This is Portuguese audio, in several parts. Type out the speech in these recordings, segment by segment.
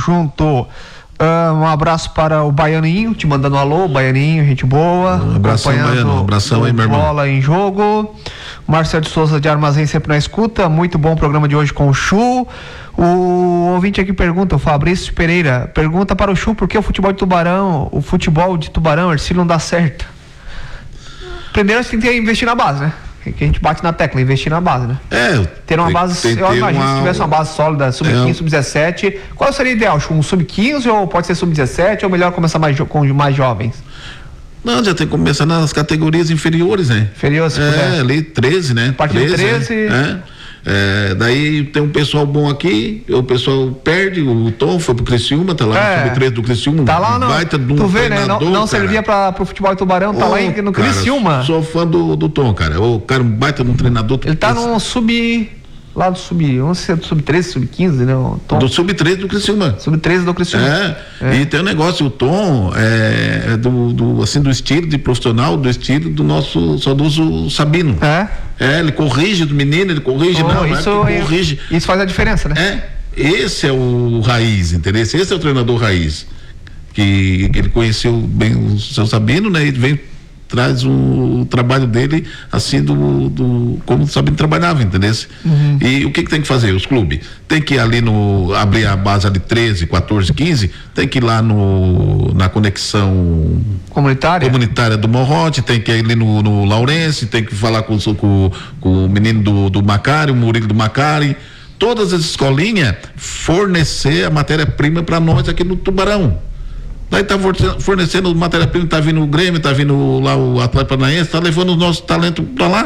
junto. Um abraço para o Baianinho, te mandando um alô, Baianinho, gente boa. Um abração, Baiano. Um abração aí, meu irmão. Bola em jogo. Marcelo de Souza de Armazém sempre na escuta. Muito bom programa de hoje com o Chu. O ouvinte aqui pergunta, o Fabrício Pereira, pergunta para o Chu por que o futebol de Tubarão, Ercílio, não dá certo. Primeiro a gente tem que investir na base, né? Que a gente bate na tecla, investir na base, né? Ter uma base, eu imagino se tivesse uma base sólida, sub-15, sub-17, qual seria o ideal? Um sub-15 ou pode ser sub-17 ou melhor começar com mais jovens? Não, já tem que começar nas categorias inferiores, né? Inferiores, ali 13, né? A partir de 13. Daí tem um pessoal bom aqui, o pessoal perde, o Tom foi pro Criciúma, tá lá no sub-13 do Criciúma. Tá lá, não. Tu vê, né? Não servia pro futebol Tubarão, tá lá no Criciúma. Sou fã do Tom, cara. O cara baita de um treinador. Ele tá no lá do não sei se é do sub-13, sub-15, né? O Tom. Do sub-13 do Criciúma. Sub-13 do Criciúma. E tem um negócio, o Tom do estilo de profissional, do estilo do nosso saudoso Sabino. Ele corrige do menino, ele corrige, corrige. Isso faz a diferença, né? Esse é o raiz, entendeu? Esse é o treinador raiz. Que ele conheceu bem o seu Sabino, né? Ele traz o trabalho dele assim como o Sabino trabalhava, entendeu? E o que tem que fazer? Os clubes tem que ir ali abrir a base ali 13, 14, 15, tem que ir lá na conexão comunitária do Morrote, tem que ir ali no Laurense, tem que falar com o menino do Macari, o Murilo do Macari, todas as escolinhas fornecer a matéria-prima para nós aqui no Tubarão. Daí tá fornecendo matéria-prima, tá vindo o Grêmio, tá vindo lá o Atlético Paranaense, tá levando o nosso talento pra lá.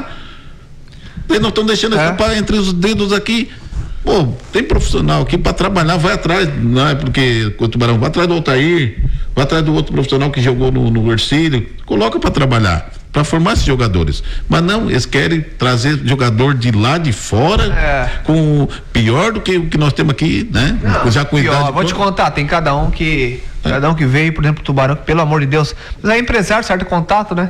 Daí nós estamos deixando escapar entre os dedos aqui. Pô, tem profissional aqui pra trabalhar, vai atrás, não é porque o Tubarão, vai atrás do Altair, vai atrás do outro profissional que jogou no Ercílio, coloca pra trabalhar, pra formar esses jogadores. Mas não, eles querem trazer jogador de lá de fora, com pior do que o que nós temos aqui, né? Não, já com idade. Vou te contar, tem cada um que veio, por exemplo, Tubarão, que, pelo amor de Deus, mas é empresário, certo contato, né?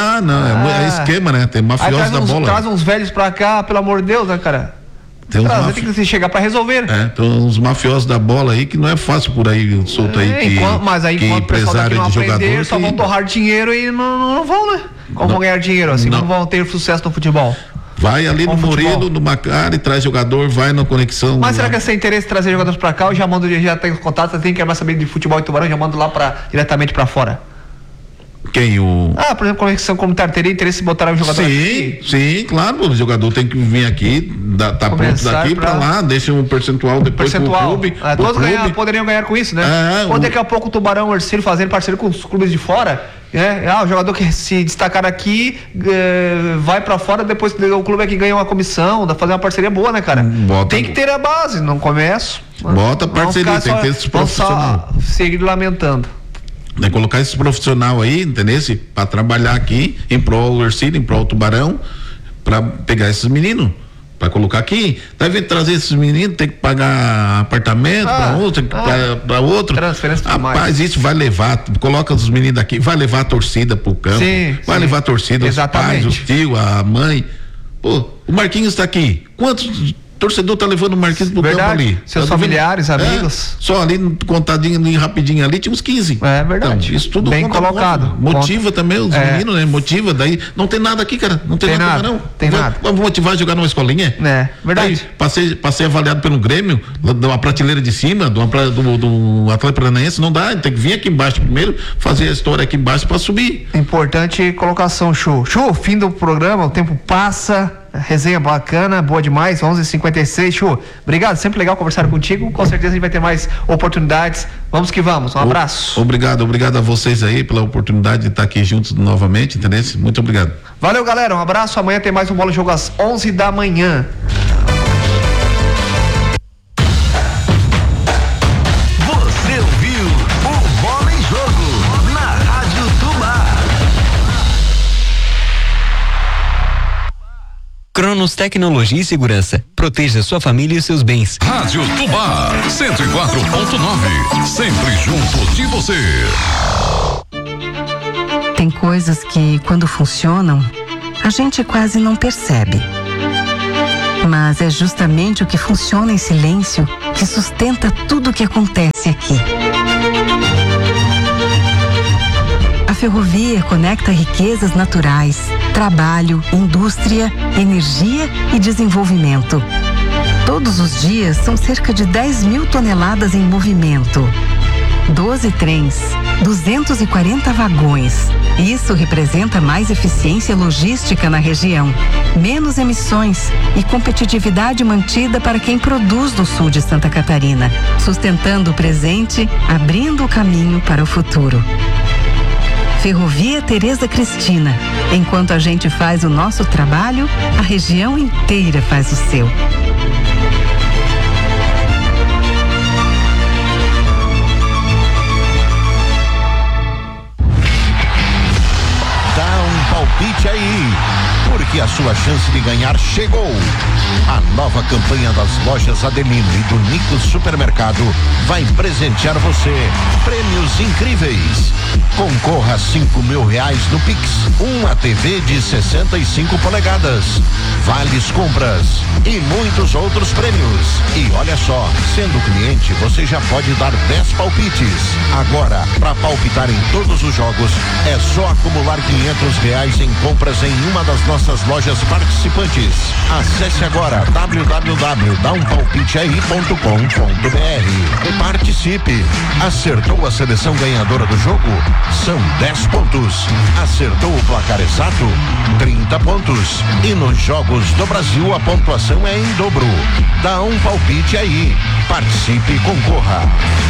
É esquema, né? Tem mafiosos da bola. Traz uns velhos pra cá, pelo amor de Deus, né, cara? Tem que chegar pra resolver. Tem uns mafiosos da bola aí que não é fácil por aí, solto aí. Mas aí, quando o pessoal daqui não aprender, só vão torrar dinheiro e não vão, né? Como vão ganhar dinheiro assim? Não vão ter sucesso no futebol. Vai ali no Murilo, no Macari, traz jogador, vai na conexão. Mas será que é sem interesse trazer jogadores pra cá? Eu já tenho contato, tem que mais saber de futebol e Tubarão, já mando lá diretamente pra fora. Quem? Por exemplo, conexão comunitária, teria interesse em botar um jogador aqui? Sim, claro, o jogador tem que vir aqui, tá pronto daqui pra lá, deixa um percentual depois pro clube. Todos poderiam ganhar com isso, né? Daqui a pouco o Tubarão, o Ercílio fazendo parceiro com os clubes de fora, o jogador que se destacar aqui vai pra fora, depois o clube aqui ganha uma comissão, fazer uma parceria boa, né, cara? Tem que ter a base, não começo. Bota parceria, tem que ter esses profissionais. Seguir lamentando. Colocar esse profissional aí, entendeu? Para trabalhar aqui em prol do Ercílio, em prol do Tubarão, para pegar esses meninos, para colocar aqui. Tá vendo trazer esses meninos, tem que pagar apartamento para outro. Transferência. Rapaz, isso vai levar, coloca os meninos aqui, vai levar a torcida pro campo, vai levar a torcida, os pais, os tios, a mãe. Pô, o Marquinhos tá aqui. Quantos torcedor tá levando o Marquinhos pro campo ali? Seus familiares, amigos. Só ali, contadinho ali, rapidinho ali, tinha uns 15. É verdade. Então, isso tudo bem colocado. Motiva também os meninos, né? Motiva, daí não tem nada aqui, cara. Não tem nada, não. Tem nada. Vamos motivar a jogar numa escolinha? Verdade. Daí, passei avaliado pelo Grêmio, uma prateleira de cima, do Atlético Paranaense, não dá, tem que vir aqui embaixo primeiro, fazer a história aqui embaixo pra subir. Importante colocação, Chu. Fim do programa, o tempo passa. Resenha bacana, boa demais, 11h56, Chu. Obrigado, sempre legal conversar contigo. Com certeza a gente vai ter mais oportunidades. Vamos que vamos, um abraço. Obrigado a vocês aí pela oportunidade de estar aqui juntos novamente, entendeu? Muito obrigado. Valeu, galera, um abraço. Amanhã tem mais um Bola Jogo às 11 da manhã. Você ouviu o Bola em Jogo na Rádio Tubá. Cronos Tecnologia e Segurança. Proteja sua família e seus bens. Rádio Tubá 104.9. Sempre junto de você. Tem coisas que, quando funcionam, a gente quase não percebe. Mas é justamente o que funciona em silêncio que sustenta tudo o que acontece aqui. A ferrovia conecta riquezas naturais, trabalho, indústria, energia e desenvolvimento. Todos os dias são cerca de 10 mil toneladas em movimento. 12 trens, 240 vagões. Isso representa mais eficiência logística na região, menos emissões e competitividade mantida para quem produz no sul de Santa Catarina, sustentando o presente, abrindo o caminho para o futuro. Ferrovia Tereza Cristina. Enquanto a gente faz o nosso trabalho, a região inteira faz o seu. Palpite aí, porque a sua chance de ganhar chegou. A nova campanha das lojas Adelino e do Nico Supermercado vai presentear você prêmios incríveis. Concorra a R$5.000 no Pix, uma TV de 65 polegadas, vales compras e muitos outros prêmios. E olha só, sendo cliente, você já pode dar 10 palpites. Agora, para palpitar em todos os jogos, é só acumular R$500 em compras em uma das nossas lojas participantes. Acesse agora www.dampalpiteai.com.br e participe. Acertou a seleção ganhadora do jogo? São 10 pontos. Acertou o placar exato? 30 pontos. E nos jogos do Brasil a pontuação é em dobro. Dá um palpite aí. Participe e concorra.